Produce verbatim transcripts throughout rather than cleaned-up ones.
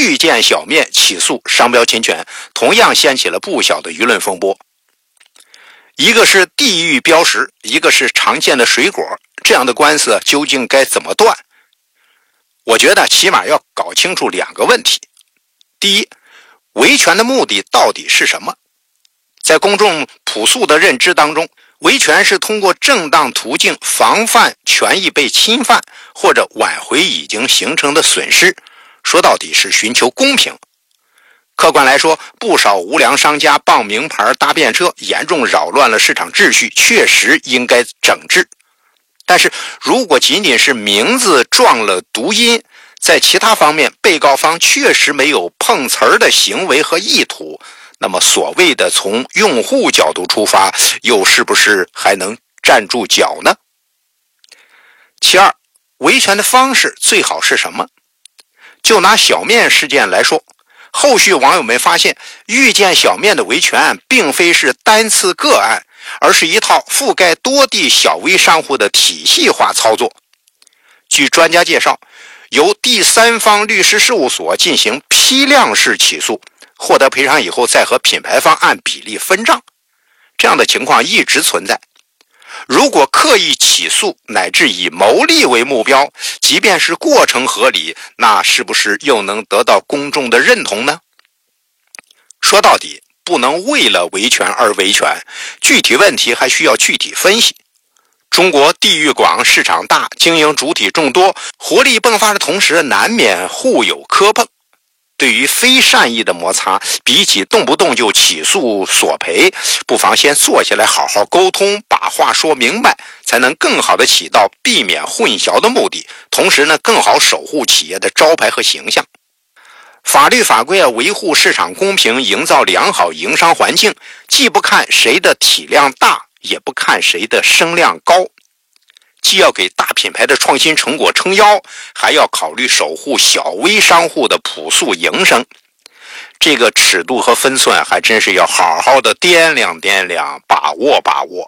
遇见小面起诉商标侵权，同样掀起了不小的舆论风波。一个是地域标识，一个是常见的水果，这样的官司究竟该怎么断？我觉得起码要搞清楚两个问题。第一，维权的目的到底是什么？在公众朴素的认知当中，维权是通过正当途径防范权益被侵犯，或者挽回已经形成的损失，说到底是寻求公平。客观来说，不少无良商家傍名牌搭便车，严重扰乱了市场秩序，确实应该整治。但是如果仅仅是名字撞了读音，在其他方面被告方确实没有碰瓷儿的行为和意图，那么所谓的从用户角度出发，又是不是还能站住脚呢？其二，维权的方式最好是什么？就拿小面事件来说，后续网友们发现，遇见小面的维权并非是单次个案，而是一套覆盖多地小微商户的体系化操作。据专家介绍，由第三方律师事务所进行批量式起诉，获得赔偿以后再和品牌方按比例分账，这样的情况一直存在。如果刻意起诉乃至以牟利为目标，即便是过程合理，那是不是又能得到公众的认同呢？说到底，不能为了维权而维权，具体问题还需要具体分析。中国地域广，市场大，经营主体众多，活力迸发的同时，难免互有磕碰。对于非善意的摩擦，比起动不动就起诉索赔，不妨先坐下来好好沟通，把话说明白，才能更好的起到避免混淆的目的，同时呢，更好守护企业的招牌和形象。法律法规要维护市场公平，营造良好营商环境，既不看谁的体量大，也不看谁的声量高。既要给大品牌的创新成果撑腰，还要考虑守护小微商户的朴素营生。这个尺度和分寸还真是要好好的掂量掂量，把握把握。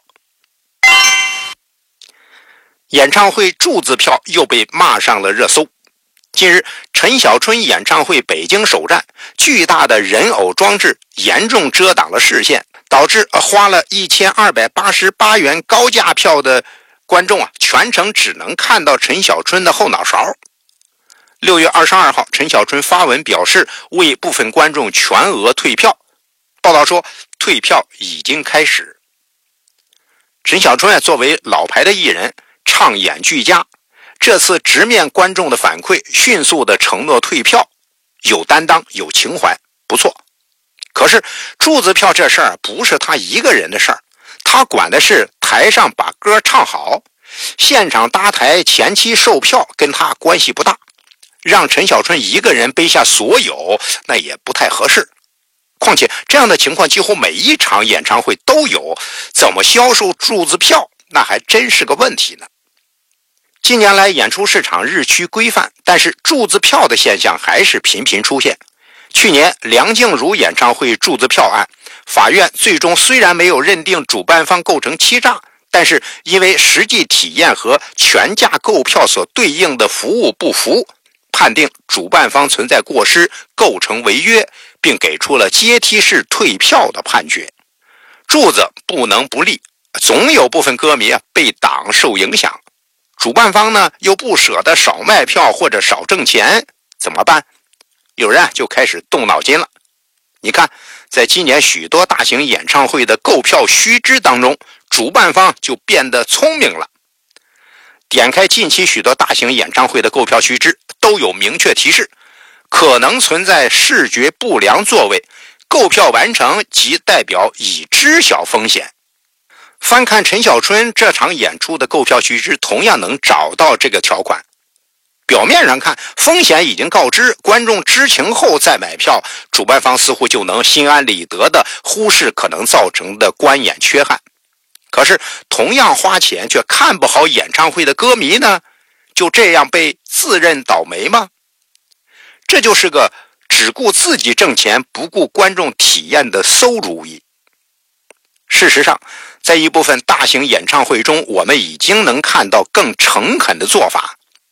演唱会柱子票又被骂上了热搜。近日，陈小春演唱会北京首站，巨大的人偶装置严重遮挡了视线，导致花了一千二百八十八元高价票的观众啊，全程只能看到陈小春的后脑勺。六月二十二号，陈小春发文表示为部分观众全额退票。报道说，退票已经开始。陈小春啊，作为老牌的艺人，唱演俱佳，这次直面观众的反馈，迅速的承诺退票，有担当，有情怀，不错。可是柱子票这事儿不是他一个人的事儿，他管的是台上把歌唱好，现场搭台前期售票跟他关系不大，让陈小春一个人背下所有，那也不太合适。况且这样的情况几乎每一场演唱会都有，怎么销售柱子票，那还真是个问题呢。近年来演出市场日趋规范，但是柱子票的现象还是频频出现。去年梁静茹演唱会柱子票案，法院最终虽然没有认定主办方构成欺诈，但是因为实际体验和全价购票所对应的服务不符，判定主办方存在过失，构成违约，并给出了阶梯式退票的判决。柱子不能不立，总有部分歌迷啊被挡受影响，主办方呢又不舍得少卖票或者少挣钱，怎么办？有人就开始动脑筋了。你看，在今年许多大型演唱会的购票须知当中，主办方就变得聪明了。点开近期许多大型演唱会的购票须知，都有明确提示，可能存在视觉不良座位，购票完成即代表已知晓风险。翻看陈小春这场演出的购票须知，同样能找到这个条款。表面上看，风险已经告知，观众知情后再买票，主办方似乎就能心安理得地忽视可能造成的观演缺憾。可是同样花钱却看不好演唱会的歌迷呢，就这样被自认倒霉吗？这就是个只顾自己挣钱不顾观众体验的馊主意。事实上，在一部分大型演唱会中，我们已经能看到更诚恳的做法。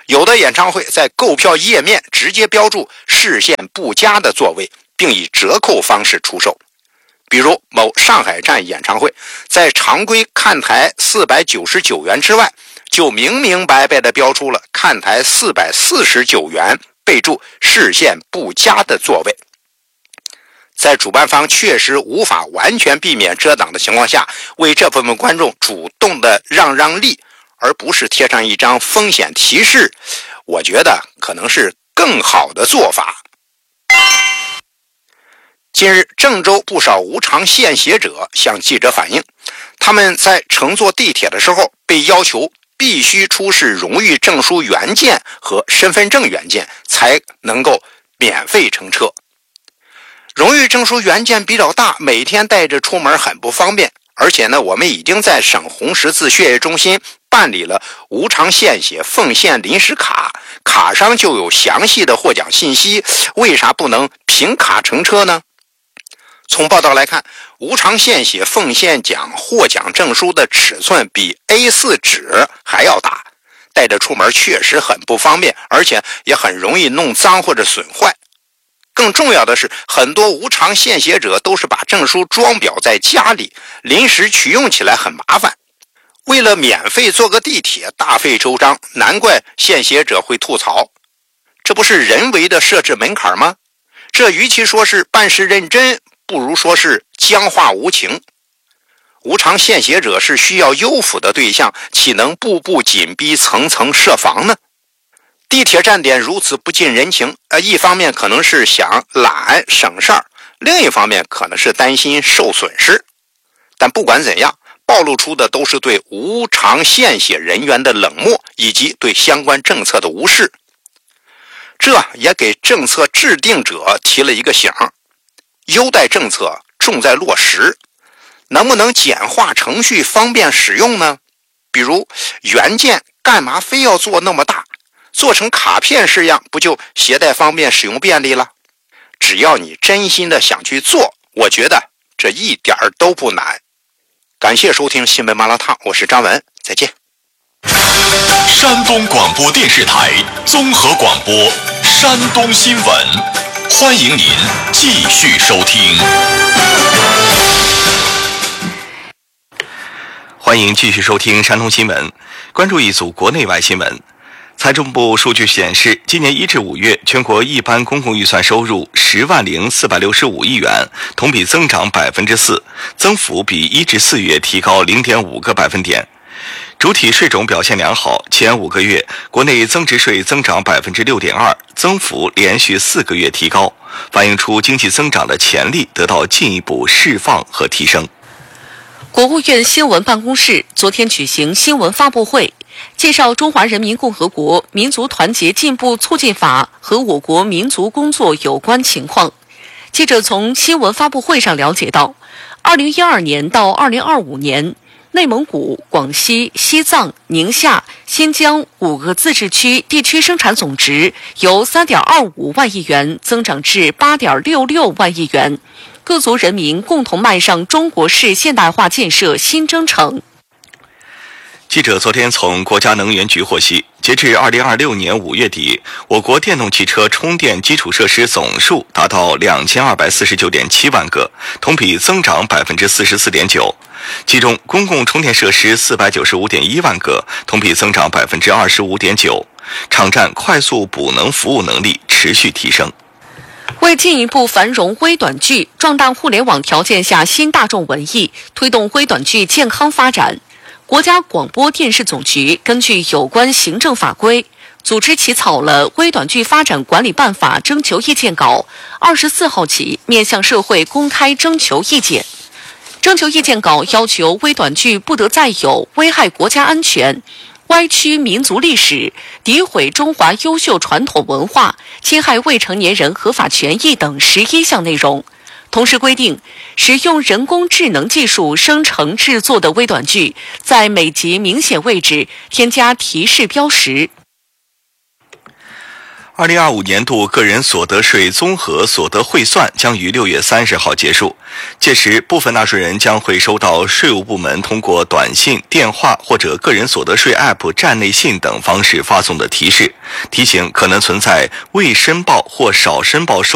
有的演唱会在购票页面直接标注视线不佳的座位，并以折扣方式出售。比如某上海站演唱会，在常规看台四百九十九元之外，就明明白白地标出了看台四百四十九元，备注视线不佳的座位。在主办方确实无法完全避免遮挡的情况下，为这部分观众主动的让让利，而不是贴上一张风险提示，我觉得可能是更好的做法。近日，郑州不少无偿献血者向记者反映，他们在乘坐地铁的时候被要求必须出示荣誉证书原件和身份证原件才能够免费乘车。荣誉证书原件比较大，每天带着出门很不方便，而且呢，我们已经在省红十字血液中心办理了无偿献血奉献临时卡，卡上就有详细的获奖信息，为啥不能凭卡乘车呢？从报道来看，无偿献血奉献奖获奖证书的尺寸比 A 四 纸还要大，带着出门确实很不方便，而且也很容易弄脏或者损坏。更重要的是，很多无偿献血者都是把证书装裱在家里，临时取用起来很麻烦。为了免费坐个地铁大费周章，难怪献血者会吐槽，这不是人为的设置门槛吗？这与其说是办事认真，不如说是僵化无情。无偿献血者是需要优抚的对象，岂能步步紧逼、层层设防呢？地铁站点如此不近人情，呃，一方面可能是想懒省事儿，另一方面可能是担心受损失。但不管怎样，暴露出的都是对无偿献血人员的冷漠，以及对相关政策的无视。这也给政策制定者提了一个醒：优待政策重在落实，能不能简化程序方便使用呢？比如原件干嘛非要做那么大，做成卡片式样，不就携带方便使用便利了？只要你真心的想去做，我觉得这一点都不难。感谢收听新闻麻辣烫，我是张文，再见。 山东广播电视台综合广播山东新闻，欢迎您继续收听。 欢迎继续收听山东新闻，关注一组国内外新闻。财政部数据显示，今年一至五月，全国一般公共预算收入十万零四百六十五亿元，同比增长百分之四，增幅比一至四月提高零点五个百分点。主体税种表现良好，前五个月国内增值税增长百分之六点二，增幅连续四个月提高，反映出经济增长的潜力得到进一步释放和提升。 国务院新闻办公室昨天举行新闻发布会，介绍《中华人民共和国民族团结进步促进法》和我国民族工作有关情况。记者从新闻发布会上了解到，二零一二年到二零二五年，内蒙古、广西、西藏、宁夏、新疆五个自治区地区生产总值由 三点二五万亿元增长至 八点六六万亿元，各族人民共同迈上中国式现代化建设新征程。 记者昨天从国家能源局获悉，截至二零二六年五月底，我国电动汽车充电基础设施总数达到两千二百四十九点七万个，同比增长百分之四十四点九。其中，公共充电设施四百九十五点一万个，同比增长百分之二十五点九。场站快速补能服务能力持续提升。 为进一步繁荣微短剧，壮大互联网条件下新大众文艺，推动微短剧健康发展，国家广播电视总局根据有关行政法规，组织起草了《微短剧发展管理办法》征求意见稿，二十四号起面向社会公开征求意见。征求意见稿要求微短剧不得再有危害国家安全、歪曲民族历史、诋毁中华优秀传统文化、侵害未成年人合法权益等十一项内容。同时规定，使用人工智能技术生成制作的微短剧，在每集明显位置添加提示标识。 二零二五年度个人所得税综合所得汇算将于六月三十号结束，届时部分纳税人将会收到税务部门通过短信、电话或者个人所得税 App 站内信等方式发送的提示，提醒可能存在未申报或少申报收